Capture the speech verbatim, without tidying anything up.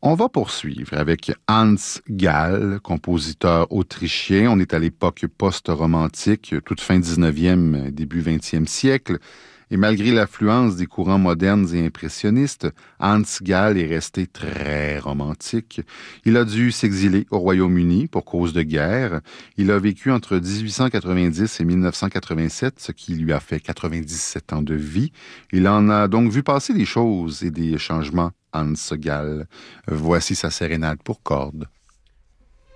On va poursuivre avec Hans Gall, compositeur autrichien. On est à l'époque post-romantique, toute fin dix-neuvième, début vingtième siècle. Et malgré l'affluence des courants modernes et impressionnistes, Hans Gall est resté très romantique. Il a dû s'exiler au Royaume-Uni pour cause de guerre. Il a vécu entre dix-huit cent quatre-vingt-dix et mille neuf cent quatre-vingt-sept, ce qui lui a fait quatre-vingt-dix-sept ans de vie. Il en a donc vu passer des choses et des changements, Hans Gall. Voici sa sérénade pour cordes.